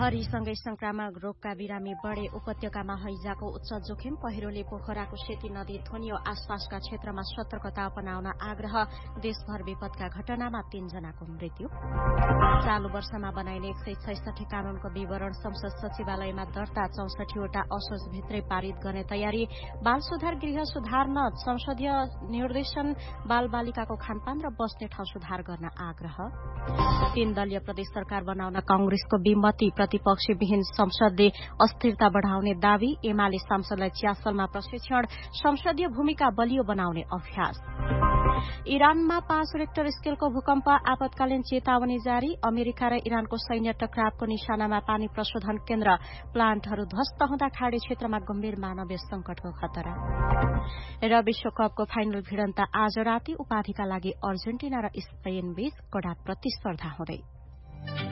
लहरीसँगै संक्रामक रोगका बिरामी बढे उपत्यकामा हैजाको उच्च जोखिम पहिरोले पोखराको सेती नदी थोनियो आसपासका क्षेत्रमा सतर्कता अपनाउन आग्रह देशभर विपदका घटनामा 3 जनाको मृत्यु चालू वर्षमा बनाइने 166 कानूनको विवरण संसद सचिवालयमा दर्ता 64वटा असोज भित्रै पारित गर्ने तयारी बाल सुधार गृह सुधार्न संसदीय निर्देशन बाल बालिकाको खानपान र बस्ने ठाउँ सुधार गर्न आग्रह 3 दलीय प्रदेश सरकार बनाउन कांग्रेसको विमति प्रतिपक्षी विहीन संसदले अस्थिरता बढ़ाउने दावी एमाले सांसदलाई च्यासलमा प्रशिक्षण संसदीय भूमिका बलियो बनाउने अभ्यास इरानमा 5 रेक्टर स्केलको भूकम्प आपतकालीन चेतावनी जारी अमेरिका र इरानको सैन्य टकरावको निशानामा पानी प्रशोधन केन्द्र प्लान्टहरू ध्वस्त हुँदा खाड़ी क्षेत्रमा गम्भीर मानवीय संकटको खतरा र विश्वकपको फाइनल भिडन्त आज राति उपाधिका लागि अर्जेन्टिना र स्पेन बीच कड़ा प्रतिस्पर्धा हुँदै